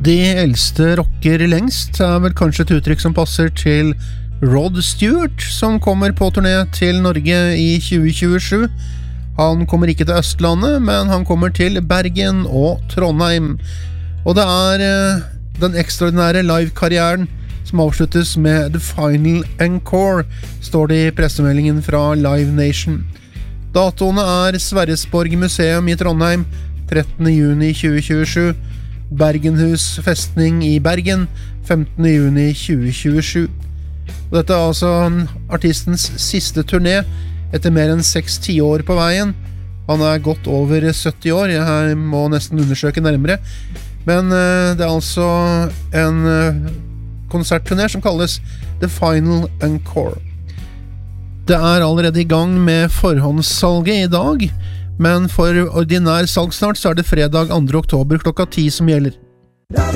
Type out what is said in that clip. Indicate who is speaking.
Speaker 1: De eldste rocker lengst vel kanskje et uttrykk som passer til Rod Stewart, som kommer på turné til Norge i 2027. Han kommer ikke til Østlandet, men han kommer til Bergen og Trondheim. Og det den ekstraordinære live-karrieren som avsluttes med The Final Encore, står det i pressemeldingen fra Live Nation. Datoene Sverresborg Museum i Trondheim, 13. juni 2027, Bergenhus festning i Bergen, 15. juni 2027. Og dette altså artistens siste turné etter mer enn 6-10 år på veien. Han godt over 70 år, jeg må nesten undersøke nærmere. Men det altså en konsertturné som kalles The Final Encore. Det allerede i gang med forhåndssalget i dag, men for ordinær salg snart så det fredag 2. oktober klokka 10 som gjelder.